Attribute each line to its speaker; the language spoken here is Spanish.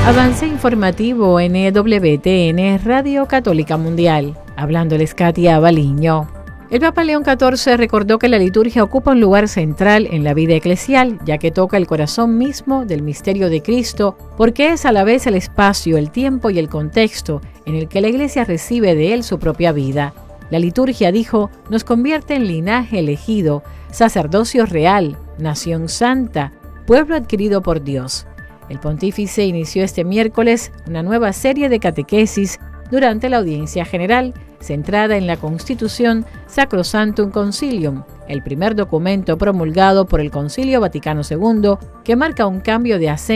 Speaker 1: Avance informativo en EWTN Radio Católica Mundial. Hablándoles Katia Baliño. El Papa León XIV recordó que la liturgia ocupa un lugar central en la vida eclesial, ya que toca el corazón mismo del misterio de Cristo, porque es a la vez el espacio, el tiempo y el contexto en el que la Iglesia recibe de él su propia vida. La liturgia, dijo, nos convierte en linaje elegido, sacerdocio real, nación santa, pueblo adquirido por Dios. El pontífice inició este miércoles una nueva serie de catequesis durante la audiencia general, centrada en la Constitución Sacrosanctum Concilium, el primer documento promulgado por el Concilio Vaticano II que marca un cambio de acento